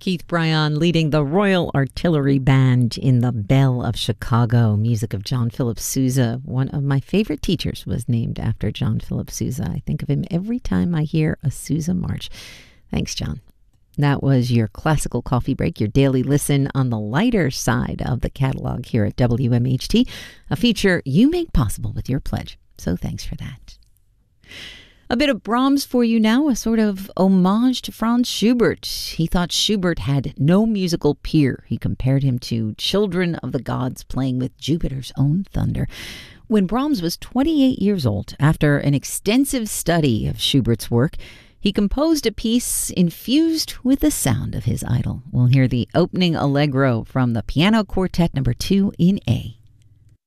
Keith Bryan leading the Royal Artillery Band in The Belle of Chicago, music of John Philip Sousa. One of my favorite teachers was named after John Philip Sousa. I think of him every time I hear a Sousa march. Thanks, John. That was your classical coffee break, your daily listen on the lighter side of the catalog here at WMHT, a feature you make possible with your pledge. So thanks for that. A bit of Brahms for you now, a sort of homage to Franz Schubert. He thought Schubert had no musical peer. He compared him to children of the gods playing with Jupiter's own thunder. When Brahms was 28 years old, after an extensive study of Schubert's work, he composed a piece infused with the sound of his idol. We'll hear the opening allegro from the Piano Quartet No. 2 in A.